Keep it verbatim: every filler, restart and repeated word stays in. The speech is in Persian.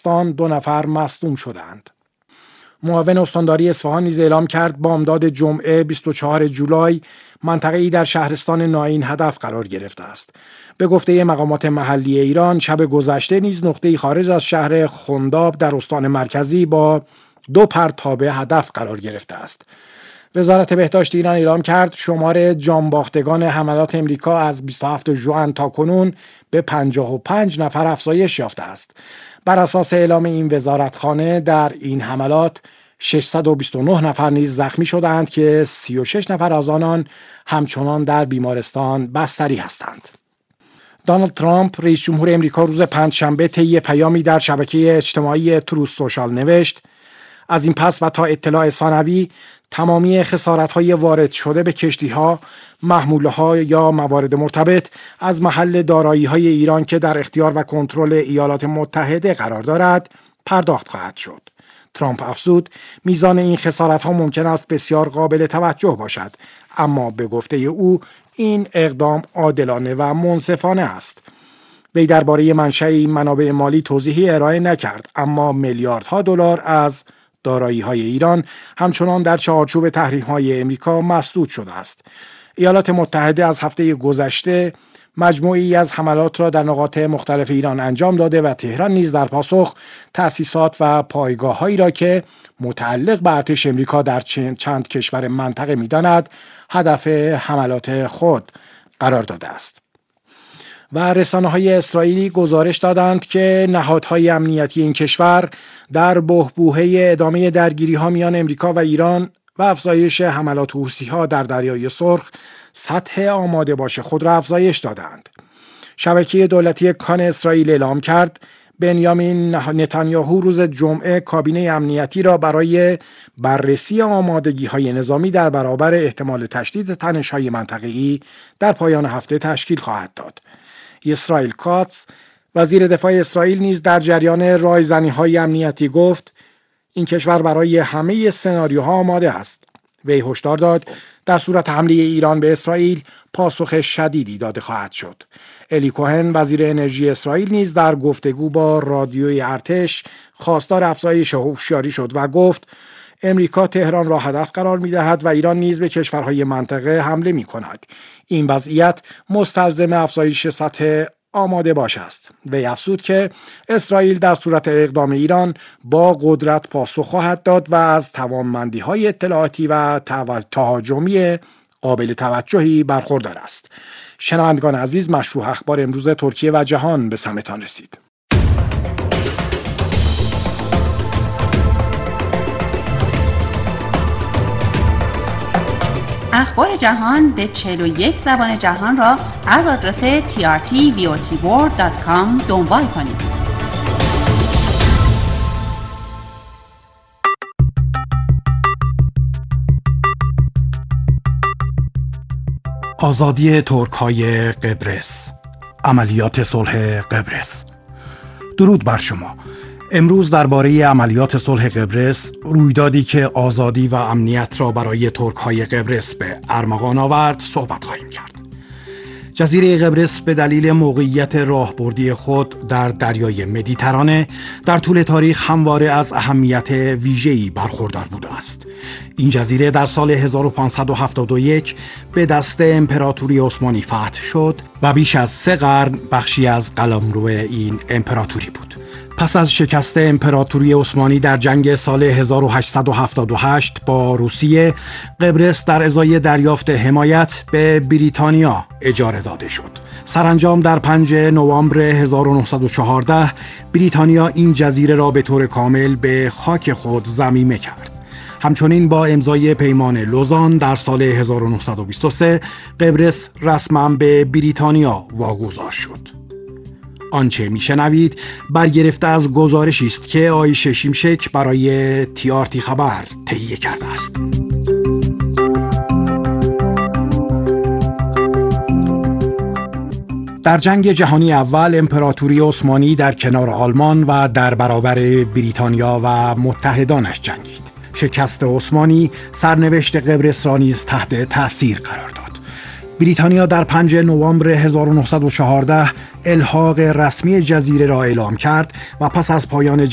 شهرستان دو نفر مصدوم شدند. معاون استانداری اصفهان نیز اعلام کرد بامداد جمعه بیست و چهارم جولای منطقه‌ای در شهرستان نائین هدف قرار گرفته است. به گفته مقامات محلی ایران شب گذشته نیز نقطه‌ای خارج از شهر خنداب در استان مرکزی با دو پرتابه هدف قرار گرفته است. وزارت بهداشت ایران اعلام کرد شمار جانباختگان حملات امریکا از بیست و هفتم ژوئن تا کنون به پنجاه و پنج نفر افزایش یافته است. بر اساس اعلام این وزارتخانه در این حملات ششصد و بیست و نه نفر نیز زخمی شدند که سی و شش نفر از آنان همچنان در بیمارستان بستری هستند. دونالد ترامپ رئیس جمهور امریکا روز پنجشنبه طی پیامی در شبکه اجتماعی تروث سوشال نوشت از این پس و تا اطلاع ثانوی تمامی خسارت‌های وارد شده به کشتی‌ها، محموله‌ها یا موارد مرتبط از محل دارایی‌های ایران که در اختیار و کنترل ایالات متحده قرار دارد پرداخت خواهد شد. ترامپ افزود میزان این خسارت‌ها ممکن است بسیار قابل توجه باشد، اما به گفته او این اقدام عادلانه و منصفانه است. وی درباره منشأ این منابع مالی توضیحی ارائه نکرد، اما میلیاردها دلار از دارایی‌های ایران همچنان در چارچوب تحریم‌های امریکا مسدود شده است. ایالات متحده از هفته گذشته مجموعی از حملات را در نقاط مختلف ایران انجام داده و تهران نیز در پاسخ تأسیسات و پایگاه‌هایی را که متعلق به ارتش امریکا در چند کشور منطقه می‌داند هدف حملات خود قرار داده است. و رسانه‌های اسرائیلی گزارش دادند که نهادهای امنیتی این کشور در بحبوحه ادامه درگیری‌ها میان امریکا و ایران و افزایش حملات حوثی‌ها در دریای سرخ سطح آماده باش خود را افزایش دادند. شبکه دولتی کان اسرائیل اعلام کرد بنیامین نتانیاهو روز جمعه کابینه امنیتی را برای بررسی آمادگی‌های نظامی در برابر احتمال تشدید تنش‌های منطقه‌ای در پایان هفته تشکیل خواهد داد. اسرائیل کاتس وزیر دفاع اسرائیل نیز در جریان رایزنی‌های امنیتی گفت این کشور برای همه سناریوها آماده است. وی هشدار داد در صورت حمله ایران به اسرائیل پاسخ شدیدی داده خواهد شد. الی کوهن وزیر انرژی اسرائیل نیز در گفتگو با رادیوی ارتش خواستار افزایش هوشیاری شد و گفت امریکا تهران را هدف قرار می‌دهد و ایران نیز به کشورهای منطقه حمله می‌کند. این وضعیت مستلزم افزایش سطح آماده باش است. وی افزود که اسرائیل در صورت اقدام ایران با قدرت پاسخ خواهد داد و از توانمندی‌های اطلاعاتی و تهاجمی قابل توجهی برخوردار است. شنوندگان عزیز، مشروع اخبار امروز ترکیه و جهان به سمعتان رسید. اخبار جهان به چهل و یک زبان جهان را از آدرس تی آر تی وی او تی ورلد دات کام دنبال کنید. آزادی ترک‌های قبرس، عملیات صلح قبرس. درود بر شما. امروز درباره عملیات صلح قبرس، رویدادی که آزادی و امنیت را برای ترک‌های قبرس به ارمغان آورد، صحبت خواهیم کرد. جزیره قبرس به دلیل موقعیت راهبردی خود در دریای مدیترانه در طول تاریخ همواره از اهمیت ویژه‌ای برخوردار بوده است. این جزیره در سال هزار و پانصد و هفتاد و یک به دست امپراتوری عثمانی فتح شد و بیش از سه قرن بخشی از قلمرو این امپراتوری بود. پس از شکست امپراتوری عثمانی در جنگ سال هزار و هشتصد و هفتاد و هشت با روسیه، قبرس در ازای دریافت حمایت به بریتانیا اجاره داده شد. سرانجام در پنجم نوامبر هزار و نهصد و چهارده بریتانیا این جزیره را به طور کامل به خاک خود ضمیمه کرد. همچنین با امضای پیمان لوزان در سال هزار و نهصد و بیست و سه قبرس رسما به بریتانیا واگذار شد. آنچه میشنوید برگرفته از گزارشی است که عایشه شیمشک برای تی آر تی خبر تهیه کرده است. در جنگ جهانی اول امپراتوری عثمانی در کنار آلمان و در برابر بریتانیا و متحدانش جنگید. شکست عثمانی سرنوشت قبرس را نیز تحت تأثیر قرار داد. بریتانیا در پنجم نوامبر هزار و نهصد و چهارده الحاق رسمی جزیره را اعلام کرد و پس از پایان